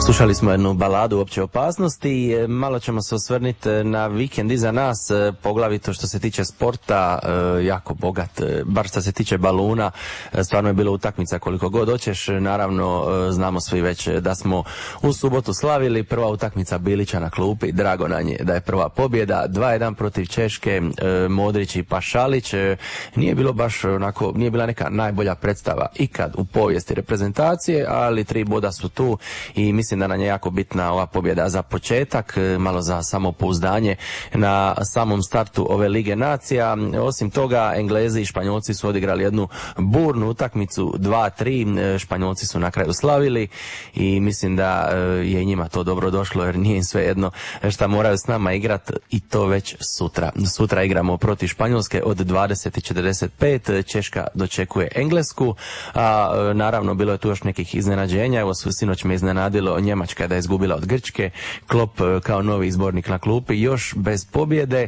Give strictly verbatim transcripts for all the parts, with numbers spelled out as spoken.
Slušali smo jednu baladu Opće opasnosti, malo ćemo se osvrniti na vikend iza nas, poglavito što se tiče sporta, jako bogat, bar što se tiče baluna, stvarno je bilo utakmica koliko god hoćeš, naravno znamo svi već da smo u subotu slavili, prva utakmica Bilića na klupi, drago nam je da je prva pobjeda, dva jedan protiv Češke, Modrić i Pašalić, nije bilo baš onako, nije bila neka najbolja predstava ikad u povijesti reprezentacije, ali tri boda su tu i mislim da nam je jako bitna ova pobjeda za početak, malo za samopouzdanje na samom startu ove Lige nacija. Osim toga, Englezi i Španjolci su odigrali jednu burnu utakmicu dva tri, Španjolci su na kraju slavili i mislim da je njima to dobro došlo jer nije im svejedno šta moraju s nama igrati i to već sutra. Sutra igramo protiv Španjolske od dvadeset četrdeset pet, Češka dočekuje Englesku, a naravno bilo je tu još nekih iznenađenja, evo sinoć me iznenadilo Njemačka da je izgubila od Grčke, Klopp kao novi izbornik na klupi još bez pobjede,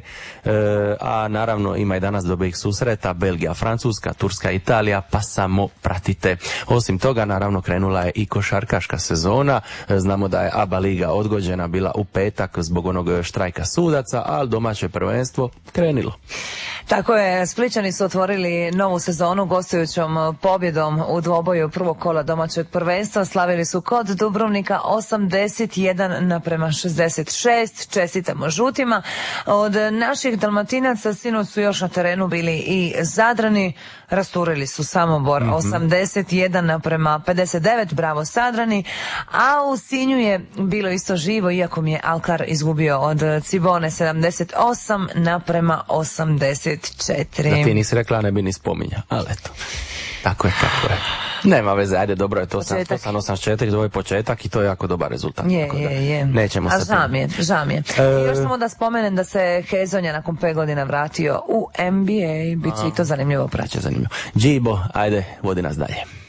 a naravno ima i danas dobrih susreta, Belgija, Francuska, Turska, Italija, pa samo pratite. Osim toga, naravno krenula je i košarkaška sezona, znamo da je A B A liga odgođena bila u petak zbog onog štrajka sudaca, ali domaće prvenstvo krenilo. Tako je, Splićani su otvorili novu sezonu gostujućom pobjedom u dvoboju prvog kola domaćeg prvenstva, slavili su kod Dubrovnika osamdeset jedan naprema šezdeset šest, čestitamo žutima. Od naših Dalmatinaca sinoć su još na terenu bili i Zadrani, rasturili su Samobor mm-hmm. osamdeset jedan naprema pedeset devet, bravo Sadrani, a u Sinju je bilo isto živo, iako mi je Alkar izgubio od Cibone sedamdeset osam naprema osamdeset četiri. Da ti nisi rekla, ne bi ni spominja, ali eto, tako je, tako je. Nema veze, ajde, dobro je to, osam osam četiri, to je početak i to je jako dobar rezultat. Je, je, je. Nećemo A se... žao mi je, žao mi je. E... I još samo da spomenem da se Hezonja nakon pet godina vratio u N B A, bit će i to zanimljivo praćati. Zanimljivo. Džibo, ajde, vodi nas dalje.